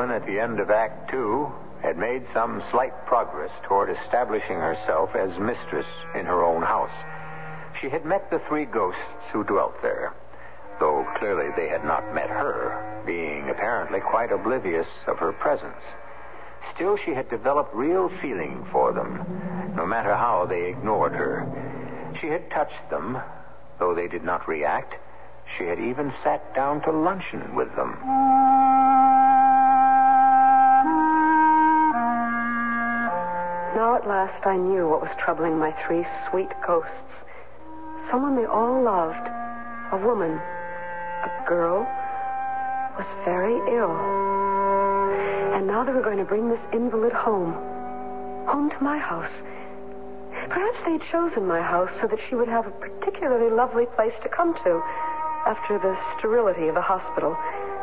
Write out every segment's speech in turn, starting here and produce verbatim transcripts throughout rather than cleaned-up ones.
heroine at the end of Act Two had made some slight progress toward establishing herself as mistress in her own house. She had met the three ghosts who dwelt there, though clearly they had not met her, being apparently quite oblivious of her presence. Still, she had developed real feeling for them, no matter how they ignored her. She had touched them, though they did not react. She had even sat down to luncheon with them. Now at last I knew what was troubling my three sweet ghosts. Someone they all loved, a woman, a girl, was very ill. And now they were going to bring this invalid home. Home to my house. Perhaps they'd chosen my house so that she would have a particularly lovely place to come to after the sterility of the hospital.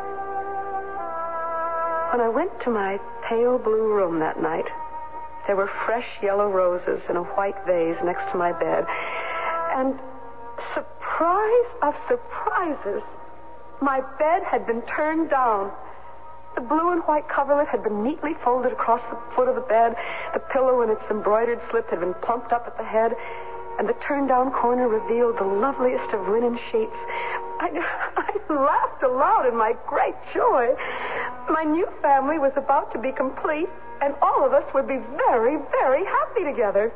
When I went to my pale blue room that night, there were fresh yellow roses in a white vase next to my bed. And surprise of surprises, my bed had been turned down. The blue and white coverlet had been neatly folded across the foot of the bed. The pillow in its embroidered slip had been plumped up at the head, and the turned-down corner revealed the loveliest of linen sheets. I, I laughed aloud in my great joy. My new family was about to be complete, and all of us would be very, very happy together.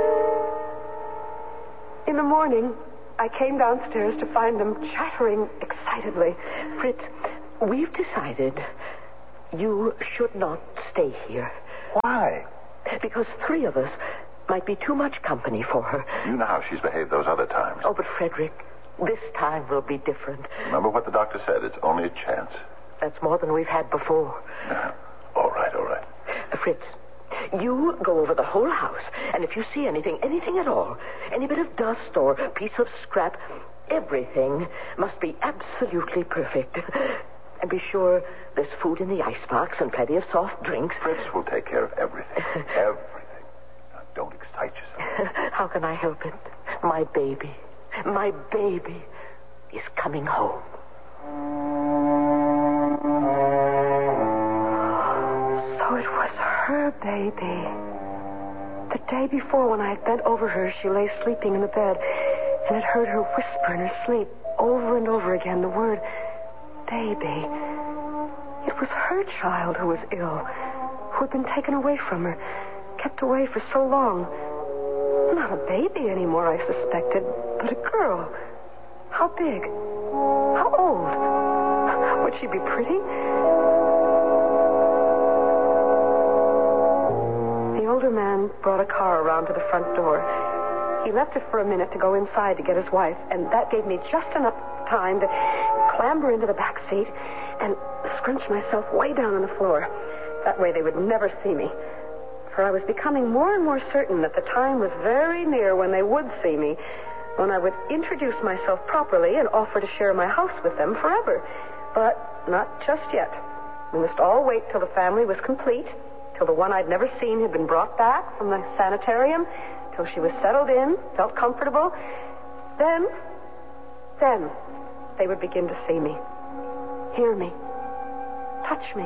In the morning, I came downstairs to find them chattering excitedly. Fritz, we've decided you should not stay here. Why? Because three of us might be too much company for her. You know how she's behaved those other times. Oh, but Frederick, this time will be different. Remember what the doctor said. It's only a chance. That's more than we've had before. Uh, all right, all right. Uh, Fritz, you go over the whole house, and if you see anything, anything at all, any bit of dust or piece of scrap, everything must be absolutely perfect. And be sure there's food in the icebox and plenty of soft drinks. Fritz will take care of everything. Everything. Now, don't excite yourself. How can I help it? My baby, my baby is coming home. So it was her baby. The day before, when I had bent over her, she lay sleeping in the bed, and had heard her whisper in her sleep over and over again the word baby. It was her child who was ill, who had been taken away from her, kept away for so long. Not a baby anymore, I suspected, but a girl. How big? How old? Would she be pretty? The older man brought a car around to the front door. He left it for a minute to go inside to get his wife, and that gave me just enough time to clamber into the back seat and scrunch myself way down on the floor. That way they would never see me. For I was becoming more and more certain that the time was very near when they would see me, when I would introduce myself properly and offer to share my house with them forever. But not just yet. We must all wait till the family was complete, till the one I'd never seen had been brought back from the sanitarium, till she was settled in, felt comfortable. Then, then, they would begin to see me, hear me, touch me,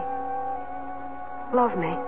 love me.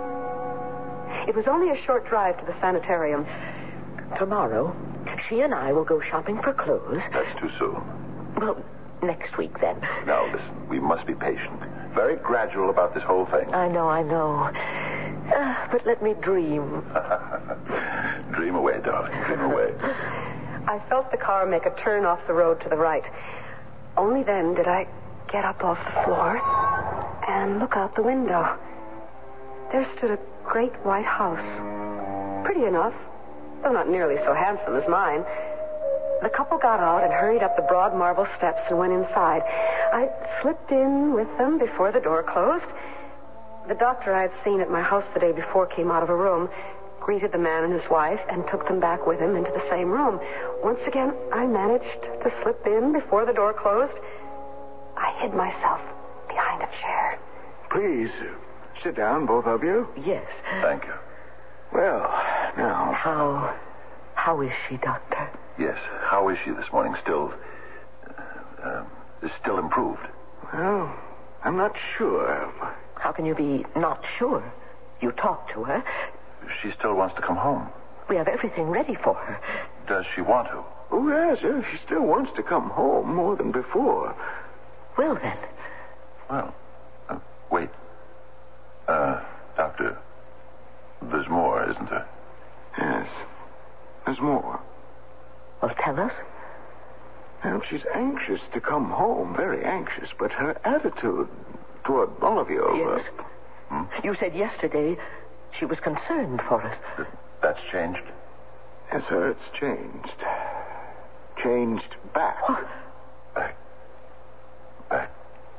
It was only a short drive to the sanitarium. Tomorrow, she and I will go shopping for clothes. That's too soon. Well, next week then. Now, listen, we must be patient. Very gradual about this whole thing. I know, I know. Uh, but let me dream. Dream away, darling. Dream away. I felt the car make a turn off the road to the right. Only then did I get up off the floor and look out the window. There stood a great white house. Pretty enough, though not nearly so handsome as mine. The couple got out and hurried up the broad marble steps and went inside. I slipped in with them before the door closed. The doctor I had seen at my house the day before came out of a room, greeted the man and his wife, and took them back with him into the same room. Once again, I managed to slip in before the door closed. I hid myself behind a chair. Please, sit down, both of you. Yes. Thank you. Well, now... How... how is she, Doctor? Yes. How is she this morning? Still... Uh, uh, still improved? Well, I'm not sure. How How can you be not sure? You talked to her. She still wants to come home. We have everything ready for her. Does she want to? Oh, yes, yes. She still wants to come home more than before. Well, then. Well, uh, wait. Uh, Doctor, there's more, isn't there? Yes, there's more. Well, tell us. Well, she's anxious to come home, very anxious, but her attitude toward all of you... Yes. Uh, Hmm? You said yesterday she was concerned for us. Th- That's changed? yes, sir, it's changed. Changed back. Back. Back.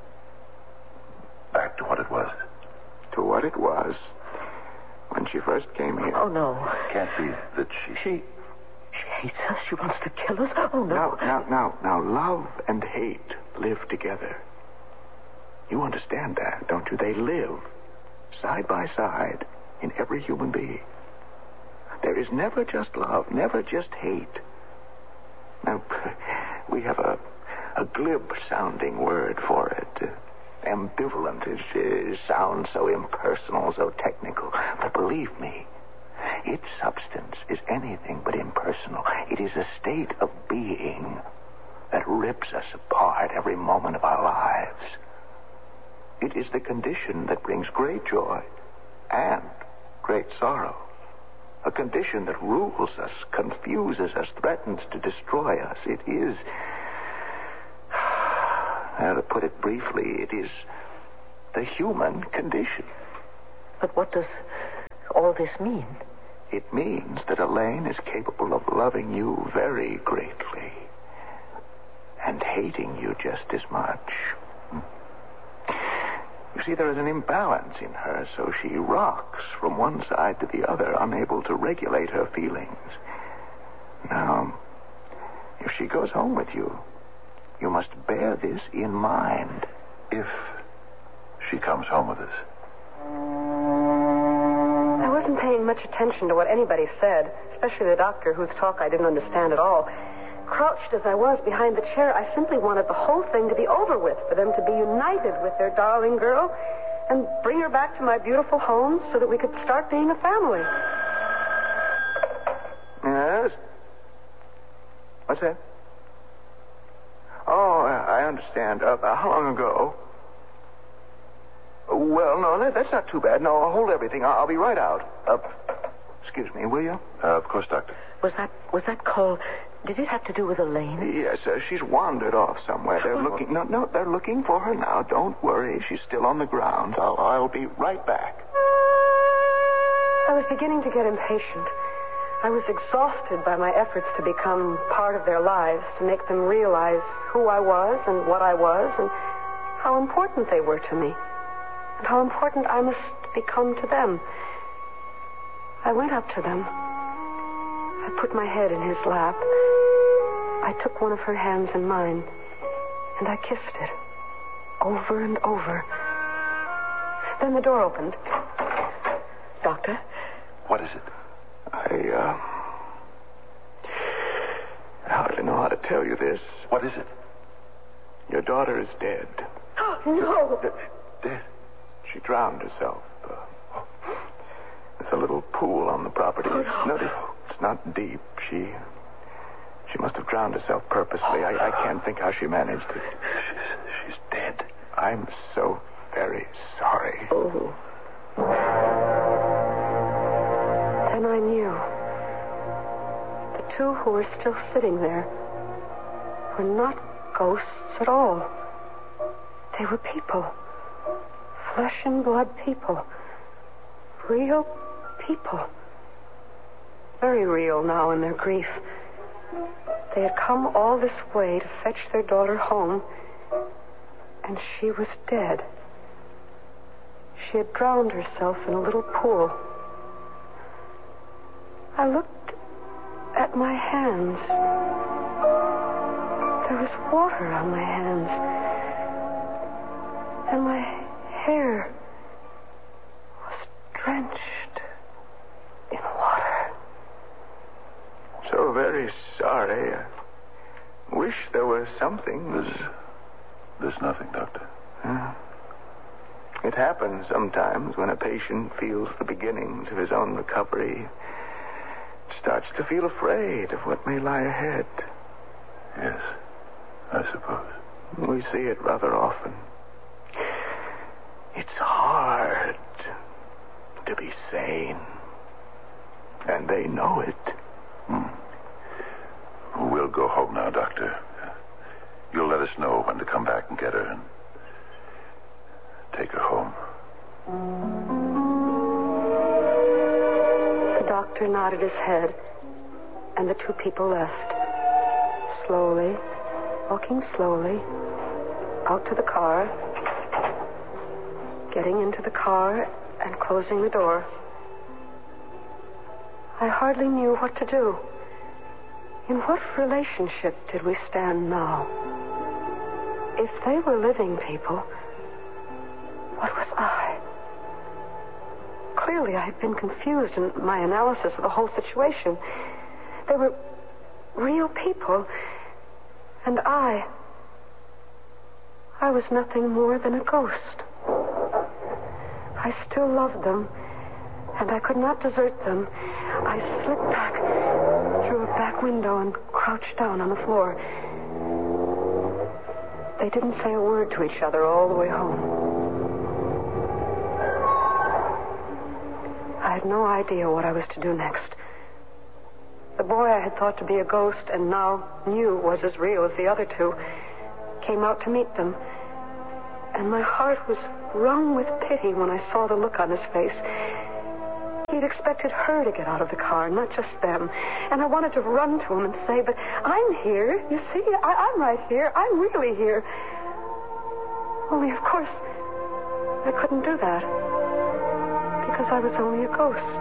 Back to what it was. To what it was when she first came here. Oh, no. Can't be that she... She... She hates us. She wants to kill us. Oh, no. Now, now, now, now, love and hate live together. You understand that, don't you? They live side by side in every human being. There is never just love, never just hate. Now, we have a, a glib-sounding word for it. Uh, ambivalent. It uh, sounds so impersonal, so technical. But believe me, its substance is anything but impersonal. It is a state of being that rips us apart every moment of our lives. It is the condition that brings great joy and great sorrow. A condition that rules us, confuses us, threatens to destroy us. It is, now to put it briefly, it is the human condition. But what does all this mean? It means that Elaine is capable of loving you very greatly and hating you just as much. You see, there is an imbalance in her, so she rocks from one side to the other, unable to regulate her feelings. Now, if she goes home with you, you must bear this in mind. If she comes home with us. I wasn't paying much attention to what anybody said, especially the doctor, whose talk I didn't understand at all. Crouched as I was behind the chair, I simply wanted the whole thing to be over with, for them to be united with their darling girl and bring her back to my beautiful home so that we could start being a family. Yes? What's that? Oh, I understand. Uh, how long ago? Well, no, that, that's not too bad. No, I'll hold everything. I'll, I'll be right out. Uh, excuse me, will you? Uh, of course, Doctor. Was that was that call... Did it have to do with Elaine? Yes, uh, she's wandered off somewhere. They're looking... No, no, they're looking for her now. Don't worry. She's still on the ground. I'll, I'll be right back. I was beginning to get impatient. I was exhausted by my efforts to become part of their lives, to make them realize who I was and what I was and how important they were to me and how important I must become to them. I went up to them. I put my head in his lap. I took one of her hands in mine, and I kissed it over and over. Then the door opened. Doctor? What is it? I, uh... I hardly know how to tell you this. What is it? Your daughter is dead. No! Dead? She drowned herself. Uh, there's a little pool on the property. Oh, no. No, it's not deep. She... She must have drowned herself purposely. I, I can't think how she managed it. She's, she's dead. I'm so very sorry. Oh. Then I knew. The two who were still sitting there were not ghosts at all. They were people. Flesh and blood people. Real people. Very real now in their grief. They had come all this way to fetch their daughter home, and she was dead. She had drowned herself in a little pool. I looked at my hands. There was water on my hands. And my hair was drenched in water. So very sorry. I wish there was something. There's, there's nothing, Doctor. Uh, it It happens sometimes when a patient feels the beginnings of his own recovery. Starts to feel afraid of what may lie ahead. Yes, I suppose. We see it rather often. It's hard to be sane. And they know it. Hmm. We'll go home now, Doctor. You'll let us know when to come back and get her and take her home. The doctor nodded his head, and the two people left. Slowly, walking slowly, out to the car, getting into the car and closing the door. I hardly knew what to do. In what relationship did we stand now? If they were living people, what was I? Clearly, I had been confused in my analysis of the whole situation. They were real people, and I... I was nothing more than a ghost. I still loved them, and I could not desert them. I slipped back through a back window and crouched down on the floor. They didn't say a word to each other all the way home. I had no idea what I was to do next. The boy I had thought to be a ghost and now knew was as real as the other two came out to meet them. And my heart was wrung with pity when I saw the look on his face. He'd expected her to get out of the car, not just them. And I wanted to run to him and say, but I'm here. You see, I, I'm right here. I'm really here. Only, of course, I couldn't do that. Because I was only a ghost.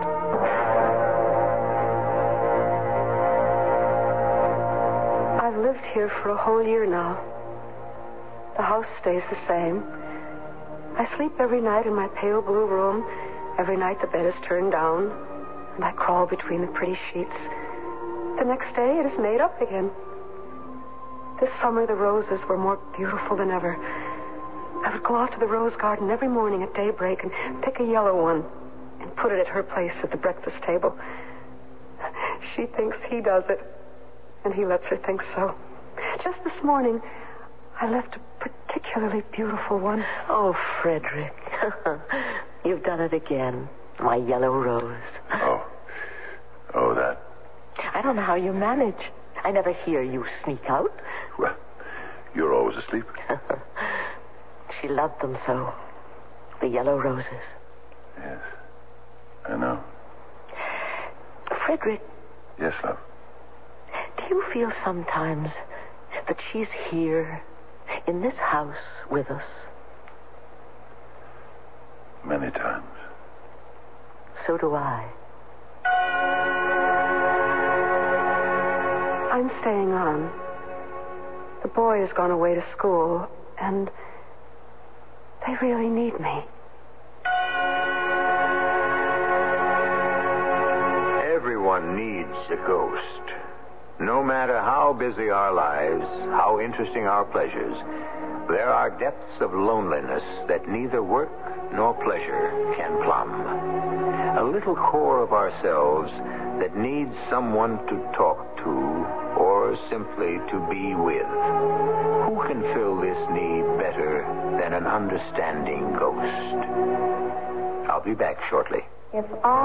I've lived here for a whole year now. The house stays the same. I sleep every night in my pale blue room. Every night the bed is turned down, and I crawl between the pretty sheets. The next day it is made up again. This summer the roses were more beautiful than ever. I would go out to the rose garden every morning at daybreak and pick a yellow one and put it at her place at the breakfast table. She thinks he does it, and he lets her think so. Just this morning, I left a particularly beautiful one. Oh, Frederick. You've done it again. My yellow rose. Oh. Oh, that. I don't know how you manage. I never hear you sneak out. Well, you're always asleep. She loved them so. The yellow roses. Yes. I know. Frederick. Yes, love. Do you feel sometimes that she's here in this house with us? Many times. So do I. I'm staying on. The boy has gone away to school, and they really need me. Everyone needs a ghost. No matter how busy our lives, how interesting our pleasures, there are depths of loneliness that neither work nor pleasure can plumb. A little core of ourselves that needs someone to talk to or simply to be with. Who can fill this need better than an understanding ghost? I'll be back shortly. If I